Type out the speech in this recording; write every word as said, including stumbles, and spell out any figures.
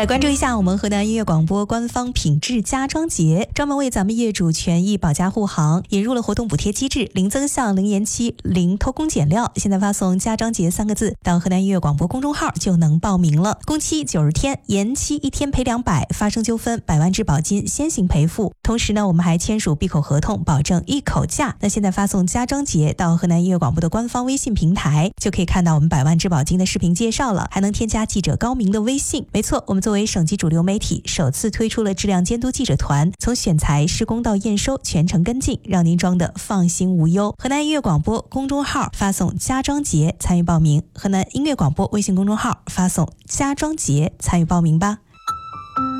来关注一下我们河南音乐广播官方品质家装节，专门为咱们业主权益保驾护航引入了活动补贴机制，零增项、零延期、零偷工减料。现在发送家装节三个字到河南音乐广播公众号就能报名了。工期九十天，延期一天赔两百，发生纠纷百万质保金先行赔付。同时呢，我们还签署闭口合同，保证一口价。那现在发送家装节到河南音乐广播的官方微信平台，就可以看到我们百万质保金的视频介绍了，还能添加记者高明的微信。没错，我们作为省级主流媒体，首次推出了质量监督记者团，从选材、施工到验收全程跟进，让您装的放心无忧。河南音乐广播公众号发送家装节参与报名，河南音乐广播微信公众号发送家装节参与报名吧。